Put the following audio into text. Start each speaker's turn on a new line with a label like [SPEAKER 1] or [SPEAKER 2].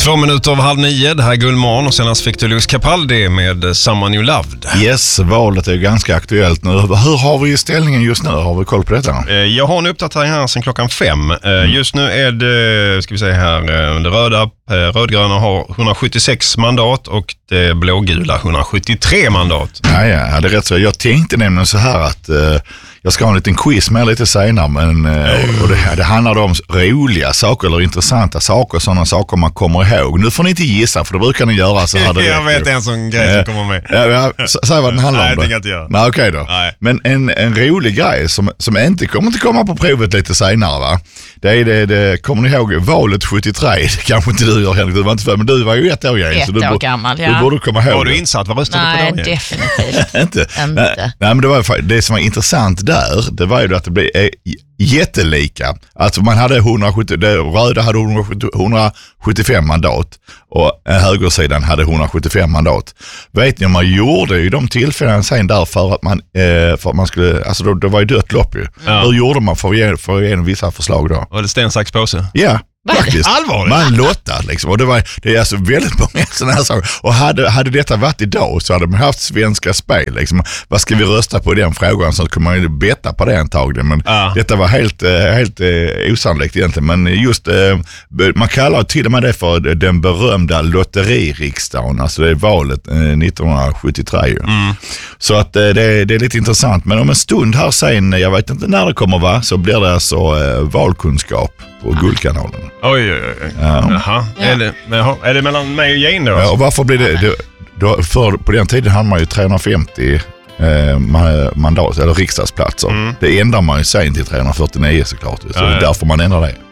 [SPEAKER 1] 2 minuter av 8:30, det här är Gullmorgon och senast fick du Luis Capaldi med Someone You Loved.
[SPEAKER 2] Yes, valet är ganska aktuellt nu. Hur har vi ställningen just nu? Har vi koll på detta?
[SPEAKER 1] Jag har en uppdatering här sedan 5:00. Just nu är det, ska vi säga här, det rödgröna har 176 mandat och det blågula 173 mandat.
[SPEAKER 2] Ja, det är rätt så. Jag tänkte nämligen så här att jag ska ha en liten quiz med lite senare, men och det handlar om roliga saker eller intressanta saker, sådana saker man kommer ihåg. Nu får ni inte gissa, för då brukar ni göra så här direkt.
[SPEAKER 1] Jag vet en sån grej som kommer med.
[SPEAKER 2] Säg vad den handlar om.
[SPEAKER 1] Nej, det tänker jag inte göra.
[SPEAKER 2] Nej, okej då. Nej. Men en rolig grej som inte kommer att komma på provet lite senare, va? Det är det kommer ni ihåg valet 73? Det kanske inte du gör, Henrik, du var inte för, men du var ju 1 år igen.
[SPEAKER 3] 1 år gammal, ja.
[SPEAKER 2] Du borde komma ihåg.
[SPEAKER 1] Var du insatt? Vad röstade du på då?
[SPEAKER 3] Nej, definitivt
[SPEAKER 2] inte.
[SPEAKER 3] inte.
[SPEAKER 2] Nej, men det som var intressant där, det var ju att det blev jättelika. Alltså man hade 170, det röda hade 175 mandat och högersidan hade 175 mandat. Vet ni om man gjorde i de tillfällen sen där för att man skulle, alltså det var ju dött lopp ju. Ja. Hur gjorde man för att ge vissa förslag då?
[SPEAKER 1] Var det sten, sax, påse?
[SPEAKER 2] Ja. Faktiskt.
[SPEAKER 1] Allvarligt?
[SPEAKER 2] Man lottade liksom, och det är alltså väldigt många sådana här saker. Och hade detta varit idag så hade man haft Svenska Spel liksom. Vad ska vi rösta på i den frågan, så kunde man ju betta på det antagligen, men detta var helt osannolikt egentligen, men just man kallar till och med det för den berömda lotteririksdagen, alltså det är valet 1973. Så att det är lite intressant, men om en stund här sen, jag vet inte när det kommer vara, så blir det alltså valkunskap på Guldkanalen.
[SPEAKER 1] Oj. Ja. Jaha. Ja. Är det mellan mig och Jane då?
[SPEAKER 2] Ja, och varför blir det för på den tiden hade man ju 350 mandat eller riksdagsplatser. Det ändrar man ju sen till 349 såklart. Så det är därför man ändrar det.